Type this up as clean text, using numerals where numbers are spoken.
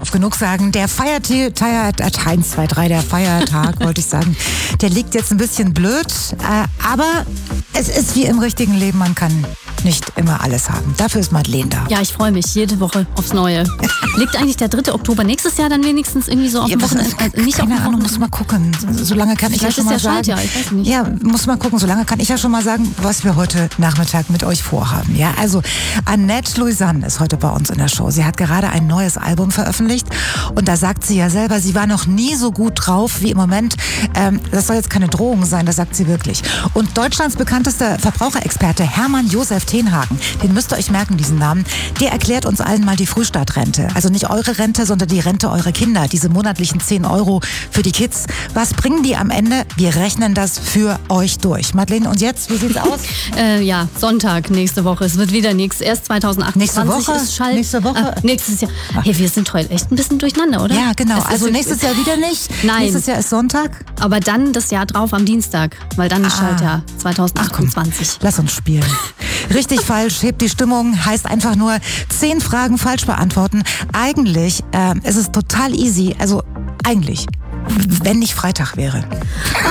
oft genug sagen. Der Feiertag, 1, 2, 3, der Feiertag, wollte ich sagen. Der liegt jetzt ein bisschen blöd, aber es ist wie im richtigen Leben, man kann nicht immer alles haben. Dafür ist Madeleine da. Ja, ich freue mich jede Woche aufs Neue. Liegt eigentlich der 3. Oktober nächstes Jahr dann wenigstens irgendwie so auf dem Wochenende? Nicht keine Ahnung, muss mal gucken. Solange kann ich ja schon mal sagen. Schaltjahr, ich weiß nicht. Ja, muss mal gucken. Solange kann ich ja schon mal sagen, was wir heute Nachmittag mit euch vorhaben. Ja, also Annette Louisanne ist heute bei uns in der Show. Sie hat gerade ein neues Album veröffentlicht und da sagt sie ja selber, sie war noch nie so gut drauf wie im Moment. Das soll jetzt keine Drohung sein, das sagt sie wirklich. Und Deutschlands bekanntester Verbraucherexperte Hermann Josef Tenhagen, den müsst ihr euch merken, diesen Namen, der erklärt uns allen mal die Frühstartrente. Also nicht eure Rente, sondern die Rente eurer Kinder. Diese monatlichen 10 € für die Kids. Was bringen die am Ende? Wir rechnen das für euch durch. Madeleine, und jetzt, wie sieht's aus? Ja, Sonntag nächste Woche. Es wird wieder nichts. Erst 2028 nächste Woche? Ist Nächste Woche? Nächstes Jahr. Hey, wir sind heute echt ein bisschen durcheinander, oder? Ja, genau. Also nächstes Jahr wieder nicht? Nein. Nächstes Jahr ist Sonntag? Aber dann das Jahr drauf am Dienstag, weil dann ist Schaltjahr 2028. Lass uns spielen. Richtig falsch, hebt die Stimmung, heißt einfach nur 10 Fragen falsch beantworten. Eigentlich ist es total easy, also eigentlich, wenn nicht Freitag wäre.